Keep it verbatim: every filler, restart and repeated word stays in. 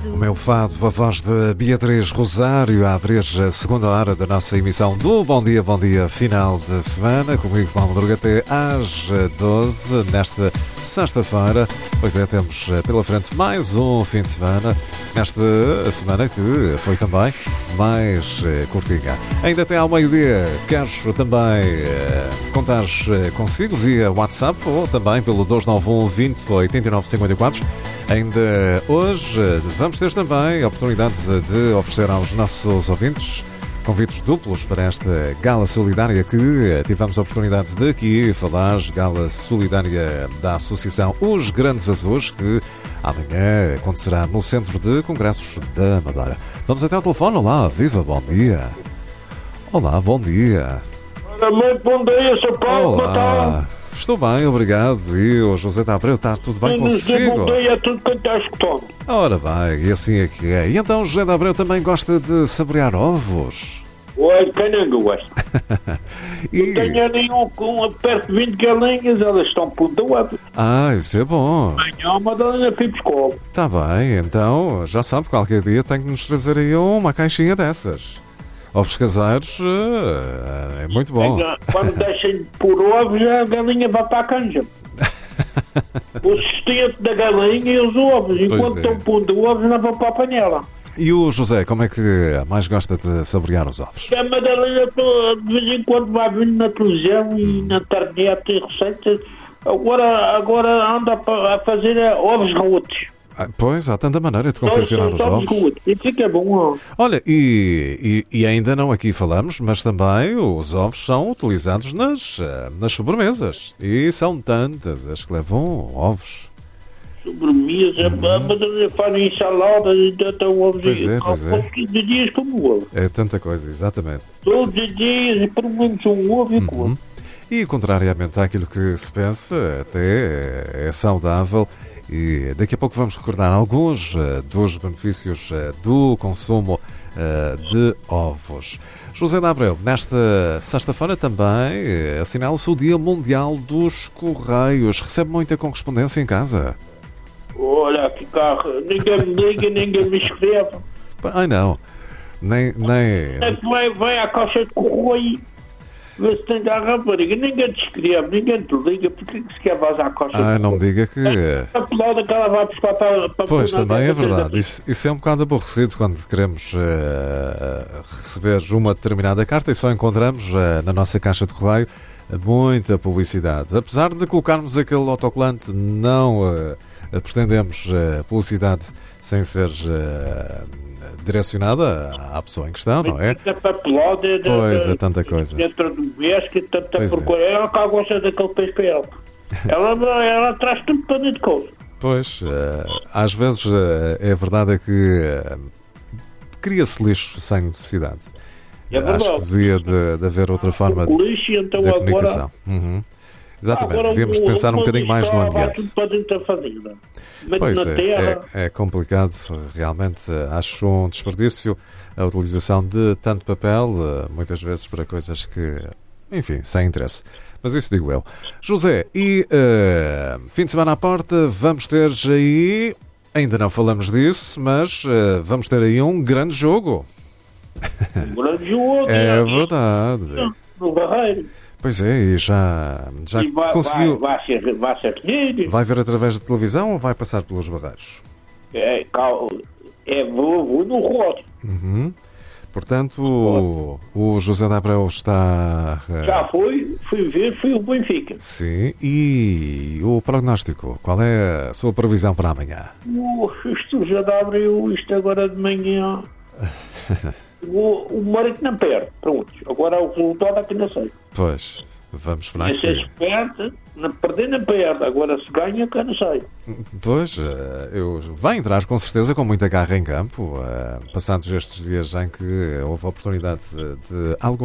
O meu fado, a voz de Beatriz Rosário, a abrir a segunda hora da nossa emissão do Bom Dia, Bom Dia, final de semana, comigo Paulo Madruga até às doze, nesta sexta-feira. Pois é, temos pela frente mais um fim de semana, nesta semana que foi também mais curtinha. Ainda até ao meio-dia, quero também contar consigo via WhatsApp ou também pelo dois nove um, vinte, oitenta e nove, cinquenta e quatro. Ainda hoje vamos ter também a oportunidade de oferecer aos nossos ouvintes convites duplos para esta gala solidária que tivemos a oportunidade de aqui falar, gala solidária da Associação Os Grandes Azuis, que amanhã acontecerá no Centro de Congressos da Madeira. Vamos até ao telefone. Olá, viva, bom dia. Olá, bom dia. Muito bom dia, São Paulo. Olá. Estou bem, obrigado. E o José da Abreu, está tudo bem consigo? Bom dia a tudo quem está escutando. Ora bem, e assim é que é. E então o José da Abreu também gosta de saborear ovos? Olha, quem não gosta? E... Não tenho nenhum com perto de vinte galinhas, elas estão pontuadas. Ah, isso é bom. Amanhã uma galinha fui escola. Está bem, então já sabe, qualquer dia tem que nos trazer aí uma caixinha dessas. Ovos caseiros é muito bom. Quando deixem por ovos, a galinha vai para a canja. O sustento da galinha e os ovos. Enquanto é. estão pondo ovos, não vão para a panela. E o José, como é que mais gosta de saborear os ovos? A Madalena de vez em quando vai vindo na televisão e hum. na internet e receitas. Agora, agora anda a fazer ovos rotos. Ah, pois, há tanta maneira de confeccionar os ovos. E fica bom. Olha, e, e, e ainda não aqui falamos, mas também os ovos são utilizados nas, nas sobremesas. E são tantas as que levam ovos. Sobremesa, uhum. Fazem ensaladas e tanto ovos. Pois é, pois é. De dias como ovo. É tanta coisa, exatamente. Todos os dias, e pelo menos um ovo e uhum. com. E contrariamente àquilo que se pensa, até é saudável. E daqui a pouco vamos recordar alguns uh, dos benefícios uh, do consumo uh, de ovos. José da Abreu, nesta sexta-feira também uh, assinala-se o Dia Mundial dos Correios. Recebe muita correspondência em casa? Olha, que carro. Ninguém me liga, ninguém me escreve. Ai não, nem... nem... É que vai, vai à caixa de correio. Vê se tem da rapariga, ninguém te escreve, ninguém te liga, porque que se quer vazar a costa? Ah, não me diga que... A pelada que ela vai buscar para... para pois, também é verdade. Isso, isso é um bocado aborrecido quando queremos uh, receber uma determinada carta e só encontramos uh, na nossa caixa de correio muita publicidade. Apesar de colocarmos aquele autocolante, não uh, pretendemos uh, publicidade sem ser... Uh, direcionada à pessoa em questão, não é? Papelada, pois, é tanta coisa. Dentro do vesco, tanta porcaria. Ela cá gosta daquele peixe para ela. Ela, ela traz tudo para dentro de coisa. Pois, uh, às vezes uh, é verdade é que uh, cria-se lixo sem necessidade. É verdade. Acho que devia de, de haver outra forma o lixo, então, de comunicação. Agora... Uhum. Exatamente, agora, devíamos o, pensar o um bocadinho mais no ambiente. Tudo para dentro da fazenda. Pois na é, terra. é, é complicado, realmente. Acho um desperdício a utilização de tanto papel, muitas vezes para coisas que, enfim, sem interesse. Mas isso digo eu. José, e uh, fim de semana à porta, vamos ter aí, ainda não falamos disso, mas uh, vamos ter aí um grande jogo. Um grande jogo. É verdade. No Barreiro. Pois é, e já, já e vai, conseguiu... Vai, vai, ser, vai ser pedido. Vai ver através da televisão ou vai passar pelos barreiros? É, é vou, vou no rodo. Uhum. Portanto, o, o José da Abreu está... Uh... Já foi, fui ver, fui o Benfica. Sim, e o prognóstico? Qual é a sua previsão para amanhã? O, isto já da Abreu, isto agora de manhã... O, o Marico não perde, pronto. Agora o resultado aqui não sei. Pois, vamos esperar que sim. Se perde, não perder não perde. Agora se ganha, que eu não sei. Pois, eu, vai entrar com certeza com muita garra em campo, passados estes dias em que houve a oportunidade de, de alguns